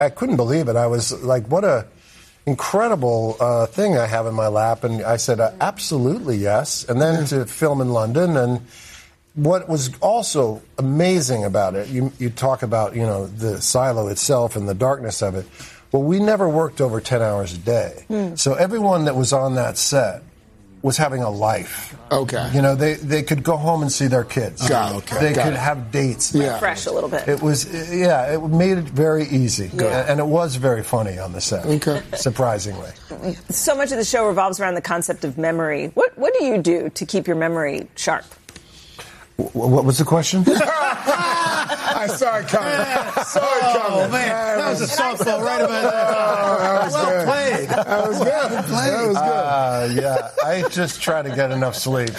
I couldn't believe it. I was like, what a incredible thing I have in my lap. And I said, absolutely yes. And then to film in London. And what was also amazing about it, you talk about, the silo itself and the darkness of it. Well, we never worked over 10 hours a day. So everyone that was on that set was having a life. Okay. They could go home and see their kids. They could have dates. Refresh a little bit. It was, it made it very easy. And it was very funny on the set. Okay. Surprisingly. So much of the show revolves around the concept of memory. What do you do to keep your memory sharp? What was the question? I saw it coming. Oh, man. That was a softball right about that. Well played. That was good. That was good. I just try to get enough sleep.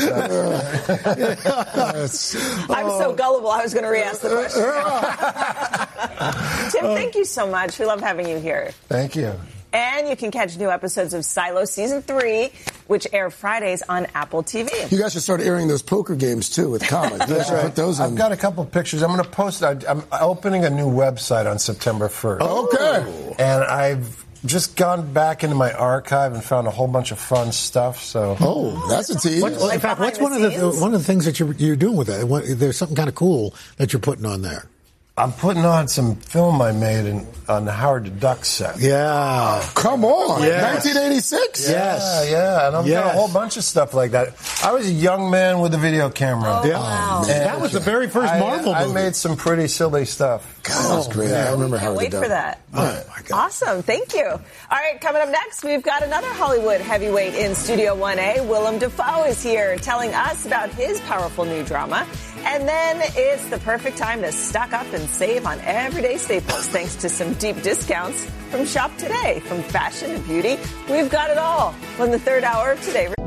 I'm so gullible, I was going to re-ask the question. Tim, thank you so much. We love having you here. Thank you. And you can catch new episodes of Silo Season 3, which air Fridays on Apple TV. You guys should start airing those poker games, too, with comics. You guys should put those on. I've got a couple of pictures. I'm going to post it. I'm opening a new website on September 1st. Okay. And I've just gone back into my archive and found a whole bunch of fun stuff. So, that's a tease. In fact, what's one of the things that you're doing with that? There's something kind of cool that you're putting on there. I'm putting on some film I made on the Howard the Duck set. Yeah. Come on. Yes. 1986? Yes. Yeah. And I've got a whole bunch of stuff like that. I was a young man with a video camera. Oh, wow. That was the very first Marvel movie. I made some pretty silly stuff. God, that was great. I remember Howard the Duck. Can't wait for that. Oh, my God. Awesome. Thank you. All right, coming up next, we've got another Hollywood heavyweight in Studio 1A. Willem Dafoe is here telling us about his powerful new drama. And then it's the perfect time to stock up and save on everyday staples thanks to some deep discounts from Shop Today. From fashion and beauty, we've got it all. On the third hour of Today.